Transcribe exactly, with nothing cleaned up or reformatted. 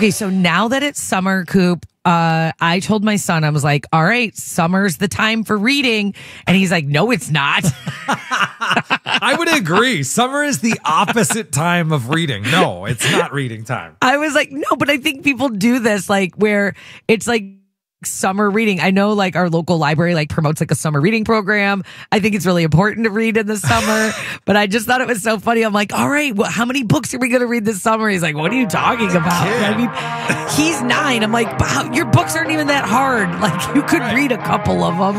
Okay, so now that it's summer, Coop, uh, I told my son, I was like, all right, summer's the time for reading. And he's like, no, it's not. I would agree. Summer is the opposite time of reading. No, it's not reading time. I was like, no, but I think people do this, like, where it's like summer reading. I know like our local library like promotes like a summer reading program. I think it's really important to read in the summer, but I just thought it was so funny. I'm like, all right, well, how many books are we going to read this summer? He's like, what are you talking about? I mean, he's nine. I'm like, wow, your books aren't even that hard. Like you could read a couple of them.